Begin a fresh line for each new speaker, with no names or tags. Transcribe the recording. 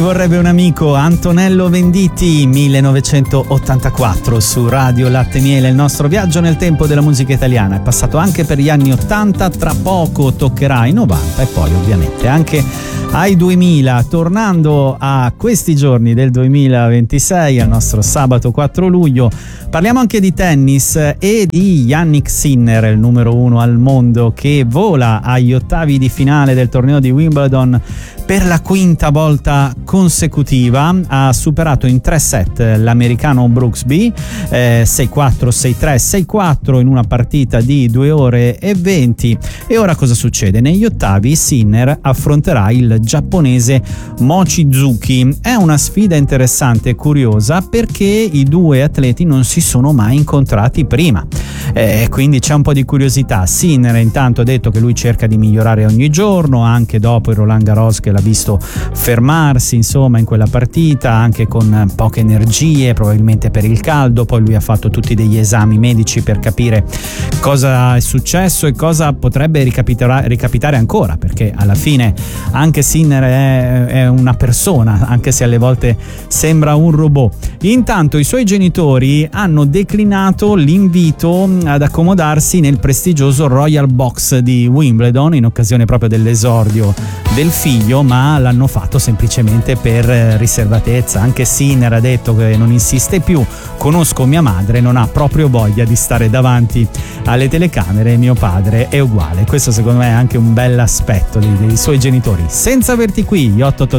Vorrebbe un amico, Antonello Venditti, 1984 su Radio Latte e Miele. Il nostro viaggio nel tempo della musica italiana è passato anche per gli anni 80, tra poco toccherà i 90 e poi ovviamente anche ai 2000, tornando a questi giorni del 2026, al nostro sabato 4 luglio. Parliamo anche di tennis e di Jannik Sinner, il numero 1 al mondo, che vola agli ottavi di finale del torneo di Wimbledon per la quinta volta consecutiva. Ha superato in 3 set l'americano Brooksby, 6-4, 6-3, 6-4 in una partita di 2 ore e 20. E ora cosa succede? Negli ottavi Sinner affronterà il giapponese Mochizuki. È una sfida interessante e curiosa perché i due atleti non si sono mai incontrati prima, quindi c'è un po' di curiosità. Sinner intanto ha detto che lui cerca di migliorare ogni giorno, anche dopo il Roland Garros che l'ha visto fermarsi insomma in quella partita, anche con poche energie, probabilmente per il caldo. Poi lui ha fatto tutti degli esami medici per capire cosa è successo e cosa potrebbe ricapitare ancora, perché alla fine anche Sinner è una persona, anche se alle volte sembra un robot. Intanto i suoi genitori hanno declinato l'invito ad accomodarsi nel prestigioso Royal Box di Wimbledon in occasione proprio dell'esordio del figlio, ma l'hanno fatto semplicemente per riservatezza. Anche Sinner ha detto che non insiste più: conosco mia madre, non ha proprio voglia di stare davanti alle telecamere, mio padre è uguale. Questo secondo me è anche un bel aspetto dei suoi genitori. Senza averti qui, 888